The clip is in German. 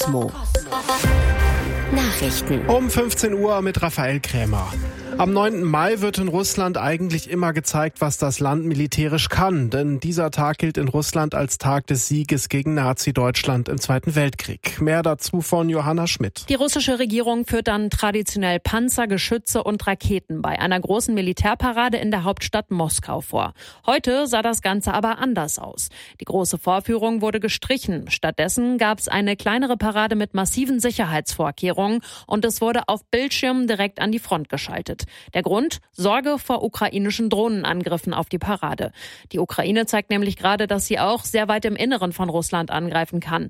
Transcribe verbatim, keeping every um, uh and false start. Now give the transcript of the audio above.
Nachrichten um fünfzehn Uhr mit Raphael Krämer. Am neunten Mai wird in Russland eigentlich immer gezeigt, was das Land militärisch kann. Denn dieser Tag gilt in Russland als Tag des Sieges gegen Nazi-Deutschland im Zweiten Weltkrieg. Mehr dazu von Johanna Schmidt. Die russische Regierung führt dann traditionell Panzer, Geschütze und Raketen bei einer großen Militärparade in der Hauptstadt Moskau vor. Heute sah das Ganze aber anders aus. Die große Vorführung wurde gestrichen. Stattdessen gab es eine kleinere Parade mit massiven Sicherheitsvorkehrungen und es wurde auf Bildschirmen direkt an die Front geschaltet. Der Grund? Sorge vor ukrainischen Drohnenangriffen auf die Parade. Die Ukraine zeigt nämlich gerade, dass sie auch sehr weit im Inneren von Russland angreifen kann.